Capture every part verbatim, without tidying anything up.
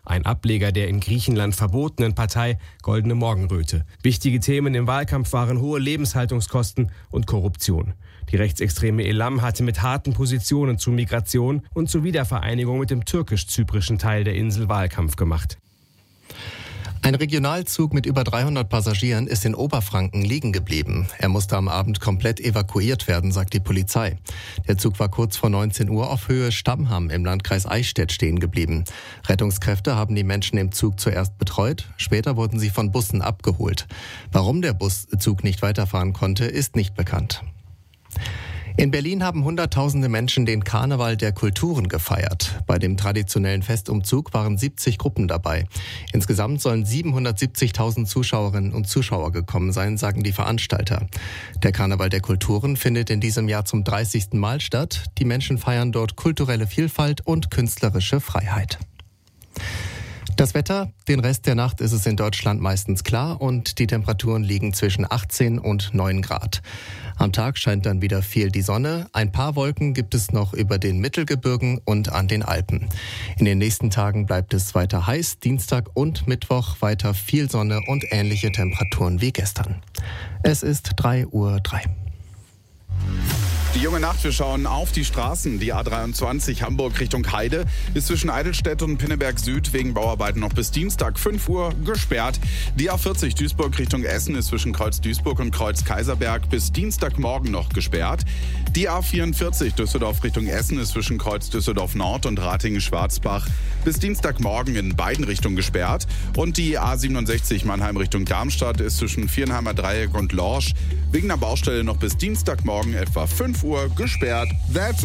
ein Ableger der in Griechenland verbotenen Partei Goldene Morgenröte. Wichtige Themen im Wahlkampf waren hohe Lebenshaltungskosten und Korruption. Die rechtsextreme Elam hatte mit harten Positionen zu Migration und zur Wiedervereinigung mit dem türkisch-zyprischen Teil der Insel Wahlkampf gemacht. Ein Regionalzug mit über dreihundert Passagieren ist in Oberfranken liegen geblieben. Er musste am Abend komplett evakuiert werden, sagt die Polizei. Der Zug war kurz vor neunzehn Uhr auf Höhe Stammham im Landkreis Eichstätt stehen geblieben. Rettungskräfte haben die Menschen im Zug zuerst betreut, später wurden sie von Bussen abgeholt. Warum der Buszug nicht weiterfahren konnte, ist nicht bekannt. In Berlin haben Hunderttausende Menschen den Karneval der Kulturen gefeiert. Bei dem traditionellen Festumzug waren siebzig Gruppen dabei. Insgesamt sollen siebenhundertsiebzigtausend Zuschauerinnen und Zuschauer gekommen sein, sagen die Veranstalter. Der Karneval der Kulturen findet in diesem Jahr zum dreißigsten Mal statt. Die Menschen feiern dort kulturelle Vielfalt und künstlerische Freiheit. Das Wetter, den Rest der Nacht ist es in Deutschland meistens klar und die Temperaturen liegen zwischen achtzehn und neun Grad. Am Tag scheint dann wieder viel die Sonne. Ein paar Wolken gibt es noch über den Mittelgebirgen und an den Alpen. In den nächsten Tagen bleibt es weiter heiß. Dienstag und Mittwoch weiter viel Sonne und ähnliche Temperaturen wie gestern. Es ist drei Uhr drei. Die junge Nacht, wir schauen auf die Straßen. Die A dreiundzwanzig Hamburg Richtung Heide ist zwischen Eidelstedt und Pinneberg Süd wegen Bauarbeiten noch bis Dienstag fünf Uhr gesperrt. Die A vierzig Duisburg Richtung Essen ist zwischen Kreuz Duisburg und Kreuz Kaiserberg bis Dienstagmorgen noch gesperrt. Die A vierundvierzig Düsseldorf Richtung Essen ist zwischen Kreuz Düsseldorf Nord und Ratingen-Schwarzbach bis Dienstagmorgen in beiden Richtungen gesperrt. Und die A siebenundsechzig Mannheim Richtung Darmstadt ist zwischen Vierenheimer Dreieck und Lorsch wegen einer Baustelle noch bis Dienstagmorgen etwa fünf Uhr gesperrt. That's it!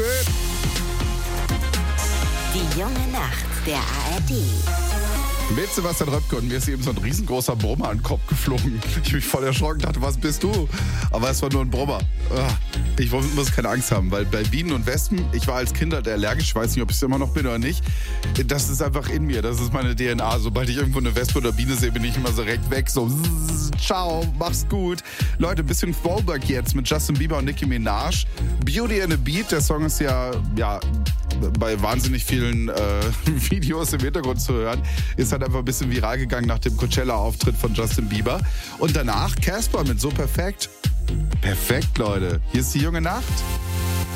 Die junge Nacht der A R D. Mit Sebastian Röpke und mir ist eben so ein riesengroßer Brummer an den Kopf geflogen. Ich bin voll erschrocken, dachte, was bist du? Aber es war nur ein Brummer. Ich muss keine Angst haben, weil bei Bienen und Wespen, ich war als Kind halt allergisch, ich weiß nicht, ob ich es immer noch bin oder nicht. Das ist einfach in mir, das ist meine D N A. Sobald ich irgendwo eine Wespe oder Biene sehe, bin ich immer so direkt weg, so ciao, mach's gut. Leute, ein bisschen Throwback jetzt mit Justin Bieber und Nicki Minaj. Beauty and a Beat, der Song ist ja, ja bei wahnsinnig vielen äh, Videos im Hintergrund zu hören, ist halt einfach ein bisschen viral gegangen nach dem Coachella-Auftritt von Justin Bieber. Und danach Casper mit So Perfekt. Perfekt, Leute. Hier ist die junge Nacht.